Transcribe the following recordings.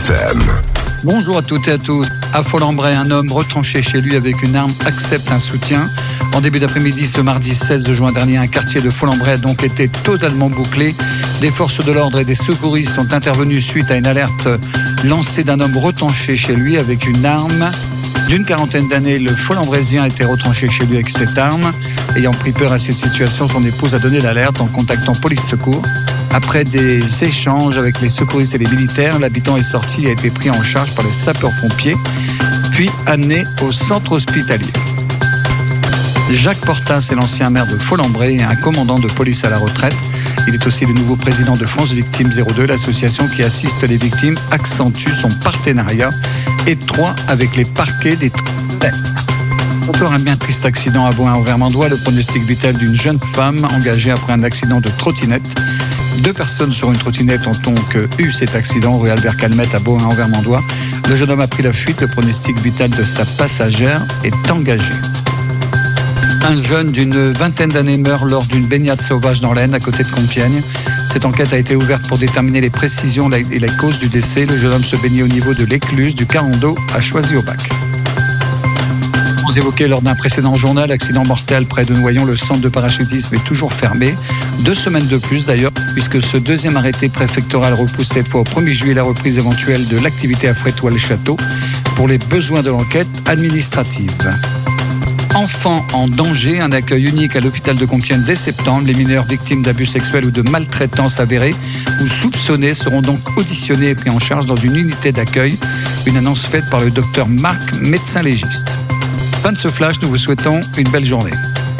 FM. Bonjour à toutes et à tous. À Folembray, un homme retranché chez lui avec une arme accepte un soutien. En début d'après-midi, ce mardi 16 juin dernier, un quartier de Folembray a donc été totalement bouclé. Des forces de l'ordre et des secouristes sont intervenus suite à une alerte lancée d'un homme retranché chez lui avec une arme. D'une quarantaine d'années, le Folembraisien a été retranché chez lui avec cette arme. Ayant pris peur à cette situation, son épouse a donné l'alerte en contactant police secours. Après des échanges avec les secouristes et les militaires, l'habitant est sorti et a été pris en charge par les sapeurs-pompiers, puis amené au centre hospitalier. Jacques Portas est l'ancien maire de Folembray et un commandant de police à la retraite. Il est aussi le nouveau président de France Victimes 02, l'association qui assiste les victimes accentue son partenariat étroit avec les parquets des tribunaux. Encore un bien triste accident à Bohain-en-Vermandois, le pronostic vital d'une jeune femme engagée après un accident de trottinette. 2 personnes sur une trottinette ont donc eu cet accident rue Albert Calmette à Bohain-en-Vermandois. Le jeune homme a pris la fuite, le pronostic vital de sa passagère est engagé. Un jeune d'une vingtaine d'années meurt lors d'une baignade sauvage dans l'Aisne, à côté de Compiègne. Cette enquête a été ouverte pour déterminer les précisions et les causes du décès. Le jeune homme se baignait au niveau de l'écluse du Carando à Choisy-au-Bac. Vous évoquez lors d'un précédent journal, accident mortel près de Noyon, le centre de parachutisme est toujours fermé. 2 semaines de plus d'ailleurs, puisque ce deuxième arrêté préfectoral repousse cette fois au 1er juillet la reprise éventuelle de l'activité à Frétois-le-Château pour les besoins de l'enquête administrative. Enfants en danger, un accueil unique à l'hôpital de Compiègne dès septembre. Les mineurs victimes d'abus sexuels ou de maltraitance avérés ou soupçonnés seront donc auditionnés et pris en charge dans une unité d'accueil. Une annonce faite par le docteur Marc, médecin légiste. Fin de ce flash, nous vous souhaitons une belle journée.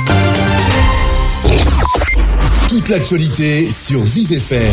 Toute l'actualité sur Vive FM.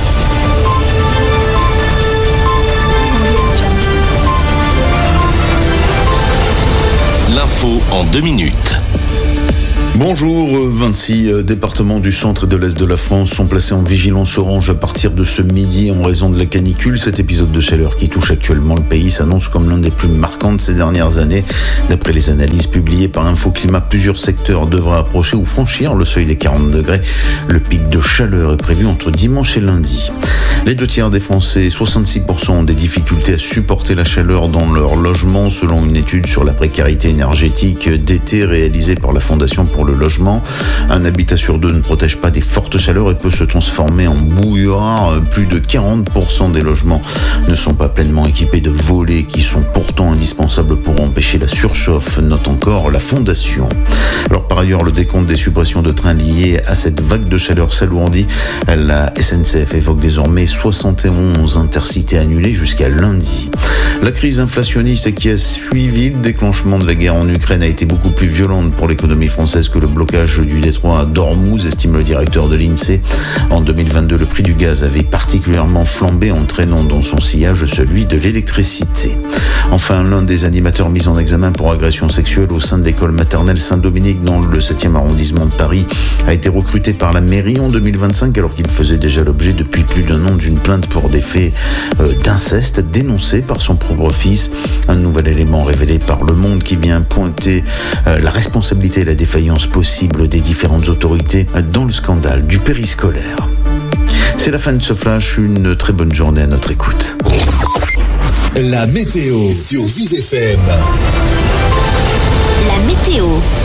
L'info en 2 minutes. Bonjour, 26 départements du centre et de l'est de la France sont placés en vigilance orange à partir de ce midi en raison de la canicule. Cet épisode de chaleur qui touche actuellement le pays s'annonce comme l'un des plus marquants de ces dernières années. D'après les analyses publiées par Infoclimat, plusieurs secteurs devraient approcher ou franchir le seuil des 40 degrés. Le pic de chaleur est prévu entre dimanche et lundi. Les 2/3 des Français, 66%, ont des difficultés à supporter la chaleur dans leur logement, selon une étude sur la précarité énergétique d'été réalisée par la Fondation pour le logement. Un habitat sur 2 ne protège pas des fortes chaleurs et peut se transformer en bouilloire. Plus de 40% des logements ne sont pas pleinement équipés de volets qui sont pourtant indispensables pour empêcher la surchauffe, note encore la Fondation. Alors par ailleurs, le décompte des suppressions de trains liées à cette vague de chaleur s'alourdit. La SNCF évoque désormais 71 intercités annulés jusqu'à lundi. La crise inflationniste qui a suivi le déclenchement de la guerre en Ukraine a été beaucoup plus violente pour l'économie française que le blocage du détroit d'Ormuz, estime le directeur de l'INSEE. En 2022, le prix du gaz avait particulièrement flambé, entraînant dans son sillage celui de l'électricité. Enfin, l'un des animateurs mis en examen pour agression sexuelle au sein de l'école maternelle Saint-Dominique dans le 7e arrondissement de Paris a été recruté par la mairie en 2025 alors qu'il faisait déjà l'objet depuis plus d'1 an d'une plainte pour des faits d'inceste dénoncés par son propre fils. Un nouvel élément révélé par Le Monde qui vient pointer la responsabilité et la défaillance possible des différentes autorités dans le scandale du périscolaire. C'est la fin de ce flash, une très bonne journée à notre écoute. La météo sur Vive FM. La météo.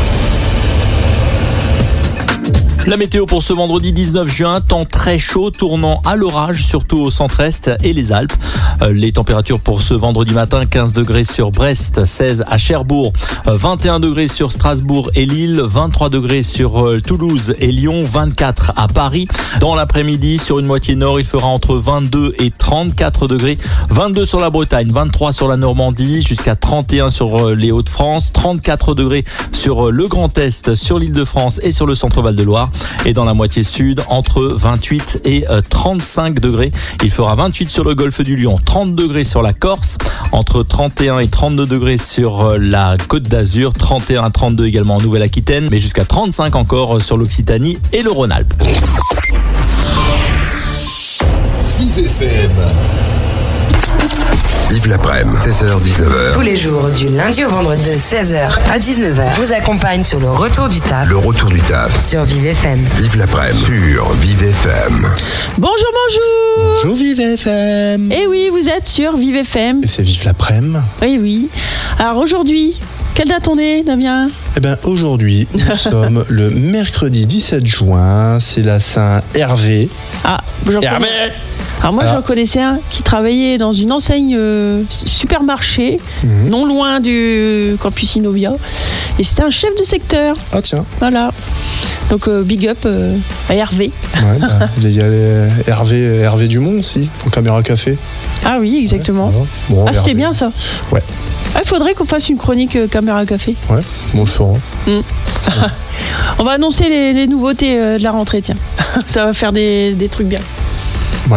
La météo pour ce vendredi 19 juin, temps très chaud tournant à l'orage, surtout au centre-est et les Alpes. Les températures pour ce vendredi matin, 15 degrés sur Brest, 16 à Cherbourg, 21 degrés sur Strasbourg et Lille, 23 degrés sur Toulouse et Lyon, 24 à Paris. Dans l'après-midi, sur une moitié nord, il fera entre 22 et 34 degrés, 22 sur la Bretagne, 23 sur la Normandie, jusqu'à 31 sur les Hauts-de-France, 34 degrés sur le Grand Est, sur l'Île-de-France et sur le centre Val-de-Loire. Et dans la moitié sud, entre 28 et 35 degrés. Il fera 28 sur le golfe du Lion, 30 degrés sur la Corse, entre 31 et 32 degrés sur la Côte d'Azur, 31 à 32 également en Nouvelle-Aquitaine, mais jusqu'à 35 encore sur l'Occitanie et le Rhône-Alpes. Vive FM. Vive l'après-midi, 16h-19h. Tous les jours, du lundi au vendredi, de 16h à 19h, vous accompagne sur le retour du taf. Le retour du taf. Sur Vive FM. Vive l'après-midi sur Vive FM. Bonjour. Bonjour Vive. Vive FM. Eh oui, vous êtes sur Vive FM. Et c'est Vive l'après-midi. Oui. Alors aujourd'hui, quelle date on est, Damien ? Eh bien, aujourd'hui, nous sommes le mercredi 17 juin. C'est la Saint-Hervé. Ah, Hervé. Alors moi, j'en connaissais un qui travaillait dans une enseigne supermarché, non loin du campus Innovia. Et c'était un chef de secteur. Ah tiens. Voilà. Donc big up à Hervé. Ouais, il y a Hervé Dumont aussi, en caméra café. Ah oui, exactement. Ouais, voilà. Bon, c'était Hervé. bien ça. Ouais. Il faudrait qu'on fasse une chronique caméra café. Ouais, bon, le fera. On va annoncer les nouveautés de la rentrée, tiens. Ça va faire des trucs bien. Ouais.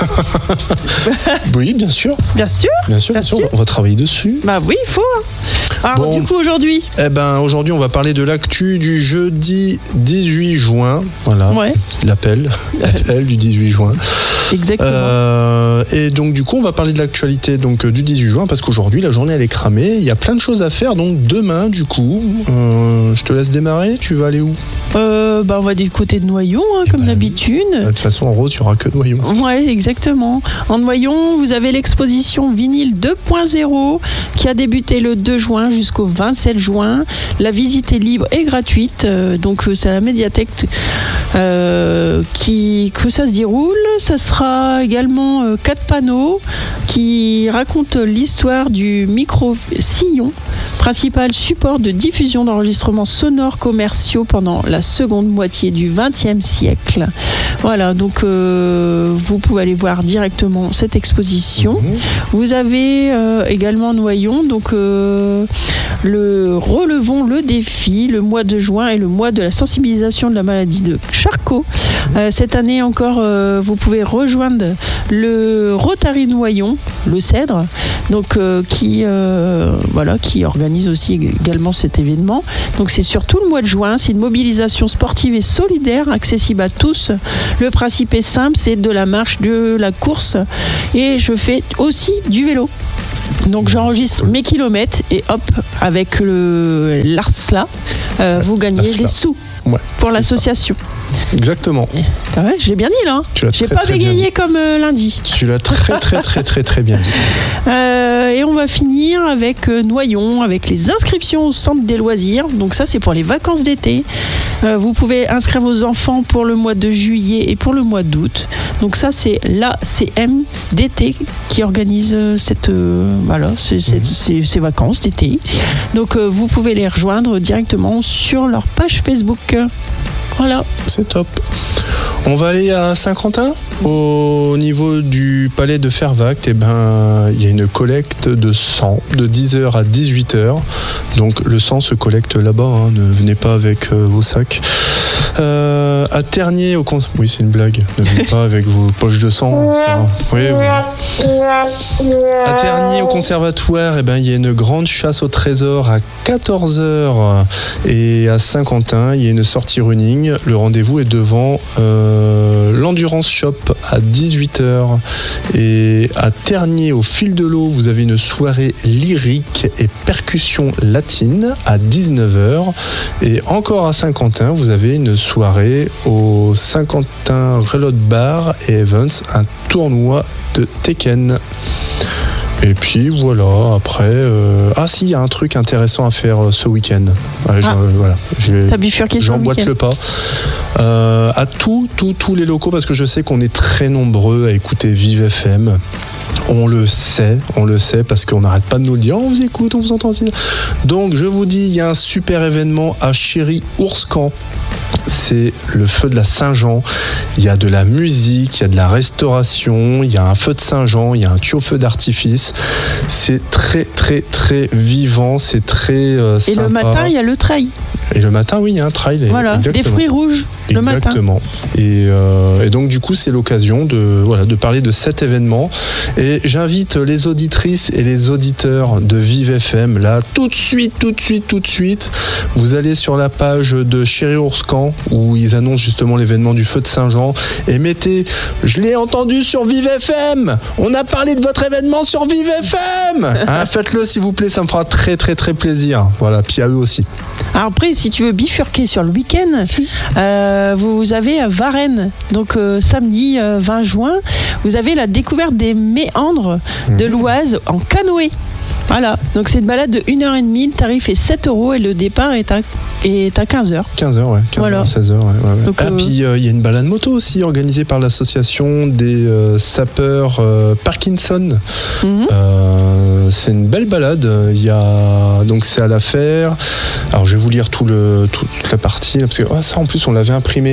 Oui, bien sûr. Bien sûr. On va travailler dessus. Bah oui, il faut. Alors Bon. du coup aujourd'hui. Eh ben aujourd'hui on va parler de l'actu du jeudi 18 juin. Voilà. Ouais. L'appel du 18 juin. Exactement. Et donc du coup on va parler de l'actualité donc du 18 juin parce qu'aujourd'hui la journée elle est cramée. Il y a plein de choses à faire donc demain du coup. Je te laisse démarrer. Tu vas aller où ? On va du côté de Noyon, comme d'habitude. De toute façon en Rose il n'y aura que Noyon. Ouais, exactement. En Noyon, vous avez l'exposition Vinyle 2.0 qui a débuté le 2 juin jusqu'au 27 juin. La visite est libre et gratuite. Donc c'est à la médiathèque que ça se déroule. Ça sera également 4 panneaux qui racontent l'histoire du micro-sillon, principal support de diffusion d'enregistrements sonores commerciaux pendant la seconde moitié du XXe siècle. Voilà, donc vous pouvez aller voir directement cette exposition. Vous avez également Noyon, donc relevons le défi. Le mois de juin est le mois de la sensibilisation de la maladie de Charcot. Cette année encore, vous pouvez rejoindre le Rotary Noyon, le Cèdre, donc qui organise aussi également cet événement. Donc c'est sur tout le mois de juin. C'est une mobilisation sportive et solidaire, accessible à tous. Le principe est simple, c'est de la marche, de la course, et je fais aussi du vélo. Donc j'enregistre mes kilomètres et hop, avec l'ARSLA, vous gagnez les sous pour l'association. Exactement. Ouais, j'ai bien dit là. J'ai pas bégayé comme lundi. Tu l'as très bien dit. Et on va finir avec Noyon, avec les inscriptions au centre des loisirs. Donc ça, c'est pour les vacances d'été. Vous pouvez inscrire vos enfants pour le mois de juillet et pour le mois d'août. Donc ça, c'est l'ACM d'été qui organise ces vacances d'été. Donc vous pouvez les rejoindre directement sur leur page Facebook. Voilà. C'est top. On va aller à Saint-Quentin. Au niveau du palais de Fervaques, il y a une collecte de sang de 10h à 18h. Donc le sang se collecte là-bas, ne venez pas avec vos sacs. À Tergnier, oui, c'est une blague. Ne venez pas avec vos poches de sang. Oui. À Tergnier, au conservatoire, il y a une grande chasse au trésor à 14h. Et à Saint-Quentin, il y a une sortie running. Le rendez-vous est devant l'Endurance Shop à 18h. Et à Tergnier, au fil de l'eau, vous avez une soirée lyrique et percussion latine à 19h. Et encore à Saint-Quentin, vous avez une soirée au Saint-Quentin Reload Bar et Events, un tournoi de Tekken. Et puis voilà, après... il y a un truc intéressant à faire ce week-end. T'as bifurqué sur le week-end. J'emboîte le pas. À tous les locaux, parce que je sais qu'on est très nombreux à écouter Vive FM. On le sait parce qu'on n'arrête pas de nous le dire. On vous écoute, on vous entend. Donc je vous dis, il y a un super événement à Chéry-Ourscan. C'est le feu de la Saint-Jean. Il y a de la musique, il y a de la restauration, il y a un feu de Saint-Jean, il y a un tuyau-feu d'artifice. C'est très très très vivant, c'est très sympa. Et le matin, il y a le trail. Et le matin, oui, il y a un trail. Voilà, des fruits rouges le matin. Exactement. Et donc du coup, c'est l'occasion de parler de cet événement. Et j'invite les auditrices et les auditeurs de Vive FM, là, tout de suite, vous allez sur la page de Chéry-Ourscan où ils annoncent justement l'événement du feu de Saint-Jean et mettez « Je l'ai entendu sur Vive FM ! On a parlé de votre événement sur Vive Vive FM. Faites-le s'il vous plaît, ça me fera très très très plaisir. Voilà, puis à eux aussi. Alors après, si tu veux bifurquer sur le week-end, vous avez à Varennes, donc samedi 20 juin, vous avez la découverte des méandres de l'Oise en canoë. Voilà, donc c'est une balade de 1h30, le tarif est 7 € et le départ est à 15h. 15h, ouais. 15h voilà. à 16h, ouais. Donc, puis il y a une balade moto aussi organisée par l'association des sapeurs Parkinson. C'est une belle balade. Donc c'est à la faire. Alors je vais vous lire toute la partie là, parce que ça en plus on l'avait imprimé.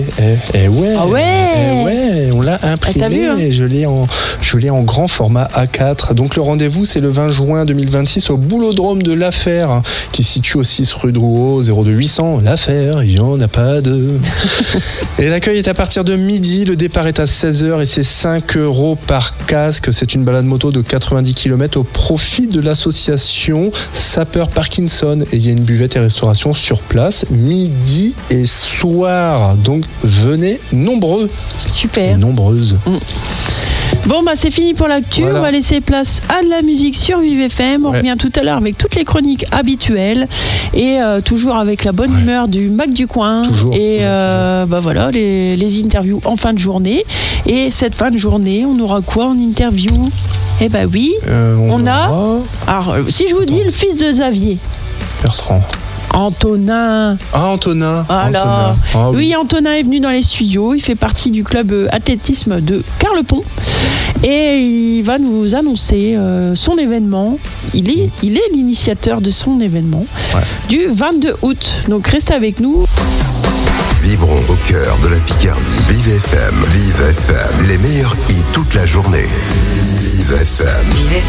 On l'a imprimé. T'as vu, hein, et je l'ai en grand format A4. Donc le rendez-vous c'est le 20 juin 2026 au Boulodrome de l'Affaire, qui se situe au 6 rue de Rouault, 02 800. L'Affaire, il n'y en a pas deux. Et l'accueil est à partir de midi. Le départ est à 16h et c'est 5 € par casque. C'est une balade moto de 90 km au profit de l'association Sapeurs Parkinson. Et il y a une buvette et restauration sur place, midi et soir. Donc venez nombreux. Super. Et nombreuses. Bon, c'est fini pour l'actu. Voilà. On va laisser place à de la musique sur Vive FM. On revient tout à l'heure avec toutes les chroniques habituelles et toujours avec la bonne humeur du Mac du coin. Toujours. Voilà, les interviews en fin de journée. Et cette fin de journée, on aura quoi en interview ? Eh ben oui, on a... Alors, si je vous dis le fils de Xavier. Bertrand. Antonin. Antonin. Voilà. Antonin. Oui, Antonin est venu dans les studios. Il fait partie du club athlétisme de Carlepont. Et il va nous annoncer son événement. Il est l'initiateur de son événement du 22 août. Donc restez avec nous. Vibrons au cœur de la Picardie. Vive FM, Vive FM. Les meilleurs hits toute la journée. Vive FM.